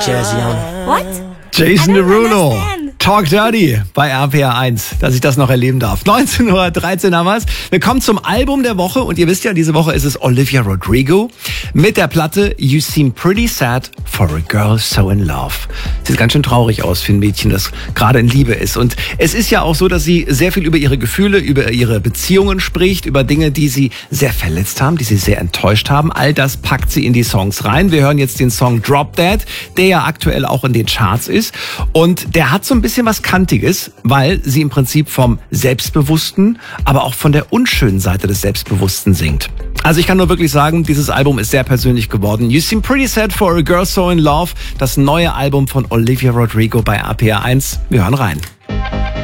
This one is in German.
Jazzy on it. What? Jason I don't Derulo, understand. Talk Dirty bei RPR 1, dass ich das noch erleben darf. 19:13 Uhr haben wir's. Wir kommen zum Album der Woche und ihr wisst ja, diese Woche ist es Olivia Rodrigo mit der Platte You Seem Pretty Sad for a Girl So in Love. Sieht ganz schön traurig aus für ein Mädchen, das gerade in Liebe ist. Und es ist ja auch so, dass sie sehr viel über ihre Gefühle, über ihre Beziehungen spricht, über Dinge, die sie sehr verletzt haben, die sie sehr enttäuscht haben. All das packt sie in die Songs rein. Wir hören jetzt den Song Drop Dead, der ja aktuell auch in den Charts ist. Und der hat so ein bisschen was Kantiges, weil sie im Prinzip vom Selbstbewussten, aber auch von der unschönen Seite des Selbstbewussten singt. Also ich kann nur wirklich sagen, dieses Album ist sehr persönlich geworden. You Seem Pretty Sad for a Girl So in Love, das neue Album von Olivia Rodrigo bei RPR 1. Wir hören rein.